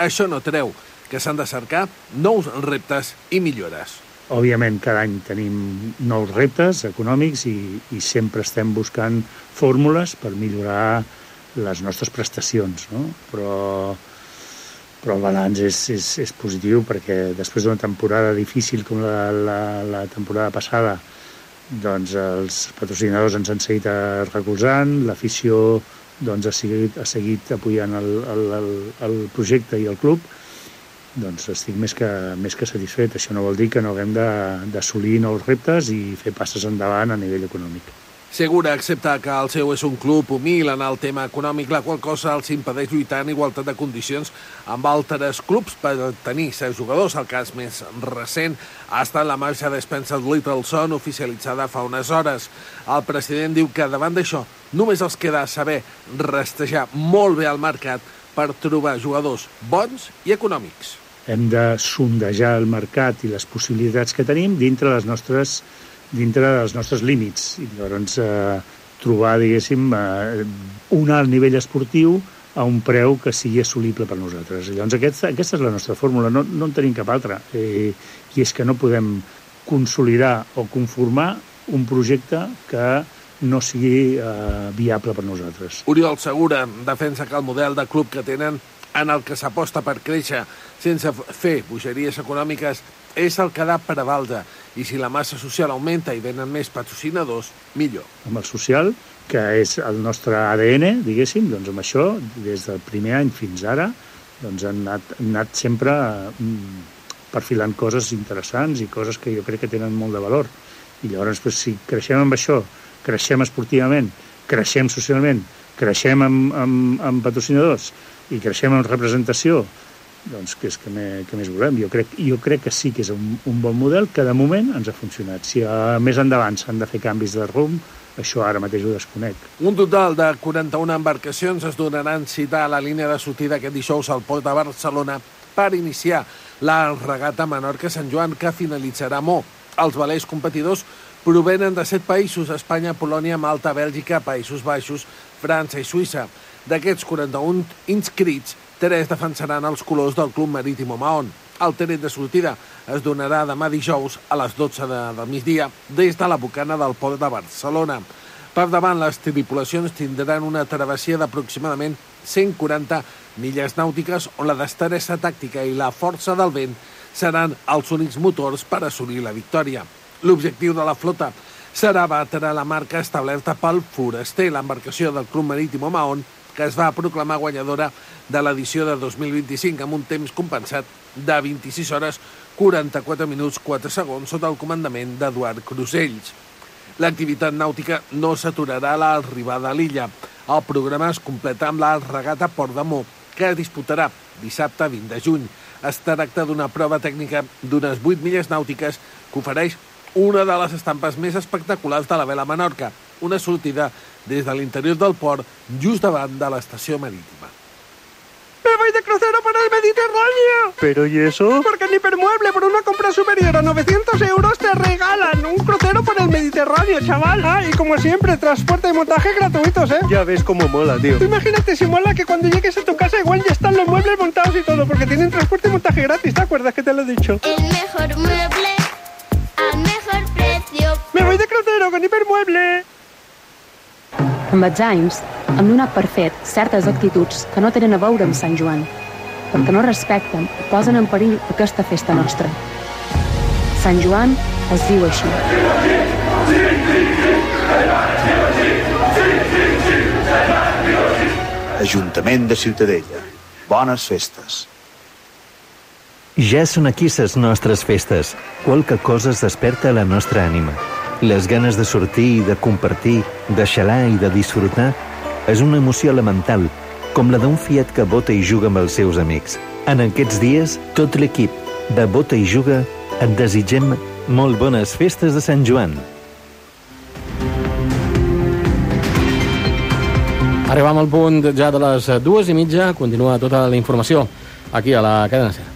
Això no treu que s'han de cercar nous reptes i millores. Òbviament, cada any tenim nous reptes econòmics i sempre estem buscant fórmules per millorar les nostres prestacions, no? Però el balanç és positiu perquè després d'una temporada difícil com la temporada passada, doncs els patrocinadors ens han seguit recolzant, l'afició doncs, ha seguit apoyant el projecte i el club. Doncs estic més que satisfet. Això no vol dir que no haguem d'assolir nous reptes i fer passes endavant a nivell econòmic. Segura accepta que el seu és un club humil en el tema econòmic, la qual cosa els impedeix lluitar en igualtat de condicions amb altres clubs per tenir 7 jugadors. El cas més recent ha estat la marxa de Spencer Littleson, oficialitzada fa unes hores. El president diu que davant d'això només els queda saber rastrejar molt bé el mercat per trobar jugadors bons i econòmics. Hem de sondejar el mercat i les possibilitats que tenim dintre dels nostres límits i llavors trobar, diguéssim, un alt nivell esportiu a un preu que sigui assolible per nosaltres. Llavors aquesta és la nostra fórmula, no en tenim cap altra. I és que no podem consolidar o conformar un projecte que no sigui viable per nosaltres. Oriol Segura defensa que el model de club que tenen en el que s'aposta per créixer sense fer bogeries econòmiques és el que ha de prevaldre i si la massa social augmenta i venen més patrocinadors, millor. Amb el social, que és el nostre ADN, diguéssim, doncs amb això, des del primer any fins ara, doncs han anat sempre perfilant coses interessants i coses que jo crec que tenen molt de valor. I llavors, si creixem amb això, creixem esportivament, creixem socialment, creixem amb patrocinadors i creixem en representació, doncs què més volem? Jo crec que sí que és un bon model que de moment ens ha funcionat. Si més endavant s'han de fer canvis de rumb, això ara mateix ho desconec. Un total de 41 embarcacions es donaran cita a la línia de sortida aquest dijous al port de Barcelona per iniciar la regata Menorca-Sant Joan, que finalitzarà a Mo. Els velers competidors provenen de 7 països: Espanya, Polònia, Malta, Bèlgica, Països Baixos, França i Suïssa. D'aquests 41 inscrits, 3 defensaran els colors del Club Marítimo Mahón. El tret de sortida es donarà demà dijous a les 12 del migdia des de la bocana del port de Barcelona. Per davant, les tripulacions tindran una travessia d'aproximadament 140 milles nàutiques on la destresa tàctica i la força del vent seran els únics motors per assolir la victòria. L'objectiu de la flota serà batre la marca establerta pel Foraster, l'embarcació del Club Marítimo Mahón, que es va proclamar guanyadora de l'edició de 2025 amb un temps compensat de 26 hores, 44 minuts, 4 segons sota el comandament d'Eduard Crusells. L'activitat nàutica no s'aturarà a l'arribada a l'illa. El programa es completa amb la regata Port de Mo, que es disputarà dissabte 20 de juny. Es tracta d'una prova tècnica d'unes 8 milles nàutiques que ofereix una de les estampes més espectaculars de la vela Menorca, una sortida des de l'interior del port just davant de l'estació marítima. ¡Me voy de crucero por el Mediterráneo! ¿Pero y eso? Porque en Hipermueble, por una compra superior a 900 euros, te regalan un crucero por el Mediterráneo, chaval. Ah, y como siempre, transporte y montaje gratuitos, ¿eh? Ya ves cómo mola, tío. Tú imagínate si mola que cuando llegues a tu casa igual ya están los muebles montados y todo, porque tienen transporte y montaje gratis, ¿te acuerdas que te lo he dicho? El mejor mueble al mejor precio. ¡Me voy de crucero con Hipermueble! Amb els anys, hem donat per fet certes actituds que no tenen a veure amb Sant Joan, perquè no respecten i posen en perill aquesta festa nostra. Sant Joan es diu així. Ajuntament de Ciutadella. Bones festes. Ja són aquí les nostres festes. Qualque cosa es desperta a la nostra ànima. Les ganes de sortir, de compartir, de xalar i de disfrutar és una emoció elemental, com la d'un fiat que vota i juga amb els seus amics. En aquests dies, tot l'equip de Vota i Juga et desitgem molt bones festes de Sant Joan. Arribam al punt ja de les 2:30. Continua tota la informació aquí a la cadena SER.